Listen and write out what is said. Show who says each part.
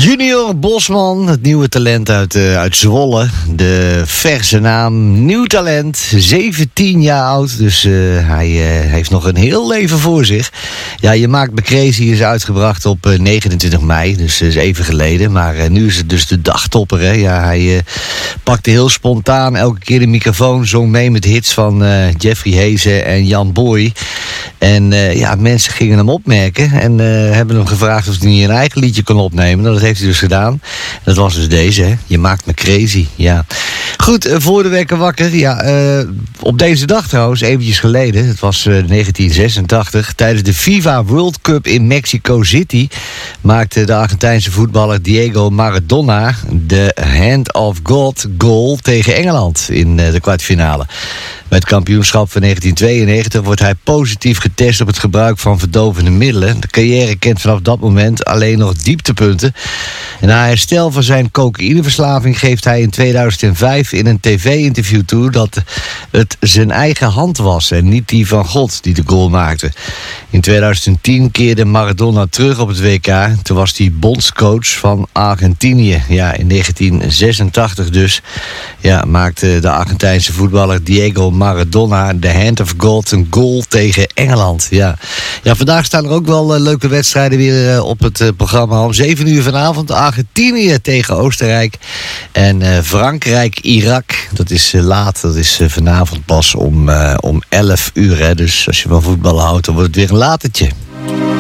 Speaker 1: Junior Bosman, het nieuwe talent uit Zwolle. De verse naam, nieuw talent, 17 jaar oud. Dus hij heeft nog een heel leven voor zich. Ja, Je maakt me crazy is uitgebracht op 29 mei, dus dat is even geleden. Maar nu is het dus de dagtopper. Hè? Ja, hij pakte heel spontaan elke keer de microfoon, zong mee met hits van Jeffrey Hezen en Jan Boy. En mensen gingen hem opmerken en hebben hem gevraagd of hij niet een eigen liedje kon opnemen. Nou, dat heeft hij dus gedaan. Dat was dus deze, hè? Je maakt me crazy, ja. Goed, voor de wekker wakker. Ja, op deze dag trouwens, eventjes geleden, het was 1986, tijdens de FIFA World Cup in Mexico City maakte de Argentijnse voetballer Diego Maradona de Hand of God goal tegen Engeland in de kwartfinale. Bij het kampioenschap van 1992 wordt hij positief getest op het gebruik van verdovende middelen. De carrière kent vanaf dat moment alleen nog dieptepunten. En na herstel van zijn cocaïneverslaving geeft hij in 2005 in een tv-interview toe dat het zijn eigen hand was en niet die van God die de goal maakte. In 2010 keerde Maradona terug op het WK. Toen was hij bondscoach van Argentinië. Ja, in 1986 dus maakte de Argentijnse voetballer Diego Maradona, de Hand of God, een goal tegen Engeland. Ja, vandaag staan er ook wel leuke wedstrijden weer op het programma. Om 7 uur vanavond Argentinië tegen Oostenrijk. En Frankrijk-Irak, dat is laat. Dat is vanavond pas om 11 uur. Hè. Dus als je van voetbal houdt, dan wordt het weer een latertje.